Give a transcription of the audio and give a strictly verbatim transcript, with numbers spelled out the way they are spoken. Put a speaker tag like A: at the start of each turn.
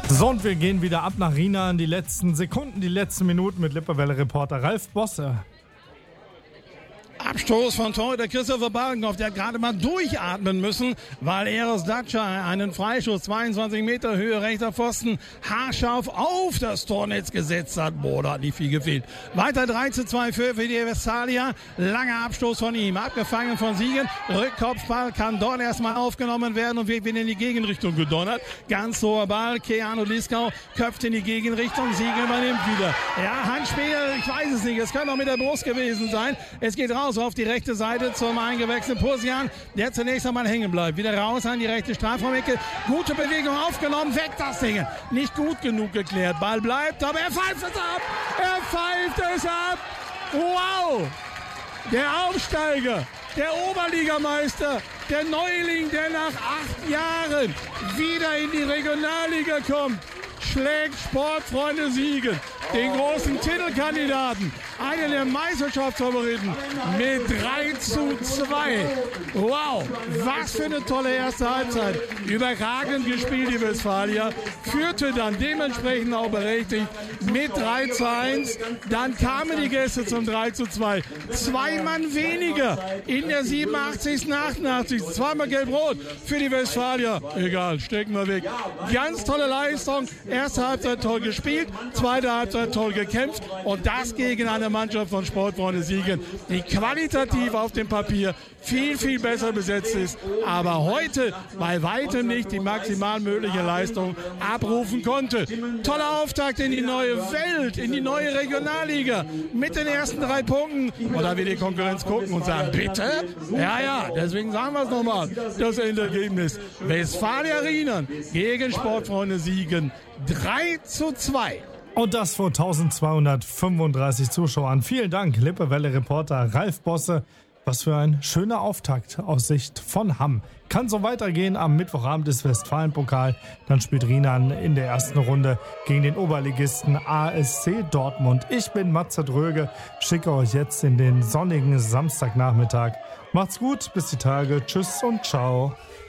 A: So, und wir gehen wieder ab nach Rhina in die letzten Sekunden, die letzten Minuten mit Lippewelle-Reporter Ralf Bosse.
B: Abstoß von Torhüter Christopher Balkenkopf, der hat gerade mal durchatmen müssen, weil Eros Dacia einen Freischuss, zweiundzwanzig Meter Höhe, rechter Pfosten, haarscharf auf das Tornetz gesetzt hat. Boah, da hat nicht viel gefehlt. Weiter drei zu zwei für, für die Westfalia. Langer Abstoß von ihm, abgefangen von Siegen. Rückkopfball kann dort erstmal aufgenommen werden und wird wieder in die Gegenrichtung gedonnert. Ganz hoher Ball, Keanu Liskau köpft in die Gegenrichtung, Siegen übernimmt wieder. Ja, Handspiel, ich weiß es nicht, es kann auch mit der Brust gewesen sein. Es geht raus auf die rechte Seite zum eingewechselten Posian, der zunächst einmal hängen bleibt. Wieder raus an die rechte Strafraumecke. Gute Bewegung aufgenommen, weg das Ding. Nicht gut genug geklärt. Ball bleibt, aber er pfeift es ab. Er pfeift es ab. Wow! Der Aufsteiger, der Oberligameister, der Neuling, der nach acht Jahren wieder in die Regionalliga kommt, schlägt Sportfreunde Siegen, den großen Titelkandidaten, einen der Meisterschaftsfavoriten, mit drei zu zwei. Wow, was für eine tolle erste Halbzeit. Überragend gespielt die Westfalia, führte dann dementsprechend auch berechtigt mit drei zu eins. Dann kamen die Gäste zum drei zu zwei. Zwei Mann weniger in der siebenundachtzigsten achtundachtzigsten Zweimal gelb-rot für die Westfalia. Egal, stecken wir weg. Ganz tolle Leistung. Erste Halbzeit toll gespielt, zweite Halbzeit toll gekämpft und das gegen eine Mannschaft von Sportfreunde Siegen, die qualitativ auf dem Papier viel, viel besser besetzt ist, aber heute bei weitem nicht die maximal mögliche Leistung abrufen konnte. Toller Auftakt in die neue Welt, in die neue Regionalliga mit den ersten drei Punkten. Und da wird die Konkurrenz gucken und sagen, bitte? Ja, ja, deswegen sagen wir es nochmal. Das Endergebnis: Westfalia Rhina gegen Sportfreunde Siegen drei zu zwei.
A: Und das vor eintausendzweihundertfünfunddreißig Zuschauern. Vielen Dank, Lippewelle-Reporter Ralf Bosse. Was für ein schöner Auftakt aus Sicht von Hamm. Kann so weitergehen am Mittwochabend des Westfalenpokal. Dann spielt Rhina in der ersten Runde gegen den Oberligisten A S C Dortmund. Ich bin Matze Dröge, schicke euch jetzt in den sonnigen Samstagnachmittag. Macht's gut, bis die Tage. Tschüss und ciao.